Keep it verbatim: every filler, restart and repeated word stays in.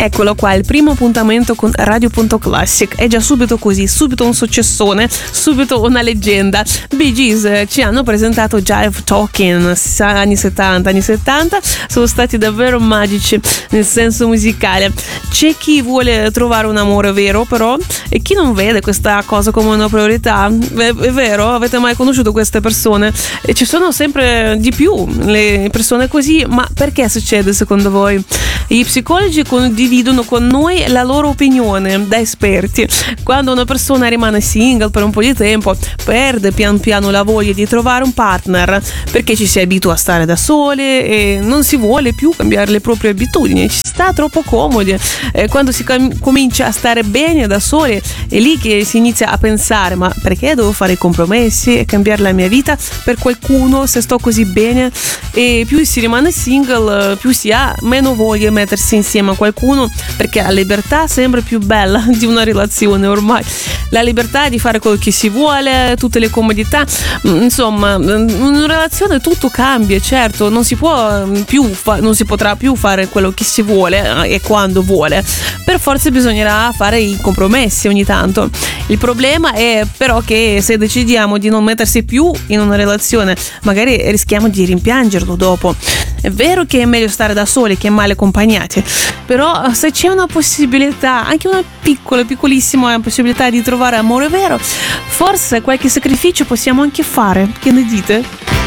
Eccolo qua, il primo appuntamento con Radio Punto Classic. È già subito così, subito un successone, subito una leggenda. Bee Gees ci hanno presentato Jive Talking, anni settanta, anni settanta, sono stati davvero magici nel senso musicale. C'è chi vuole trovare un amore vero però e chi non vede questa cosa come una priorità. È, è vero? Avete mai conosciuto queste persone? E ci sono sempre di più le persone così, ma perché succede secondo voi? Gli psicologi condividono con noi la loro opinione da esperti. Quando una persona rimane single per un po' di tempo, perde pian piano la voglia di trovare un partner perché ci si abitua a stare da sole e non si vuole più cambiare le proprie abitudini, ci sta troppo comodi. Eh, quando si com- comincia a stare bene da sole è lì che si inizia a pensare: ma perché devo fare compromessi e cambiare la mia vita per qualcuno se sto così bene? E più si rimane single, più si ha meno voglia di mettersi insieme a qualcuno, perché la libertà sembra più bella di una relazione ormai. La libertà di fare quello che si vuole, tutte le comodità, insomma, in una relazione tutto cambia, certo, non si può più fa- non si potrà più fare quello che si vuole e quando vuole. Per forza bisognerà fare i compromessi ogni tanto. Il problema è però che se decidiamo di non mettersi più in una relazione, magari rischiamo di rimpiangerlo dopo. È vero che è meglio stare da soli che male accompagnati, però se c'è una possibilità, anche una piccola, piccolissima possibilità di trovare amore vero, forse qualche sacrificio possiamo anche fare. Che ne dite?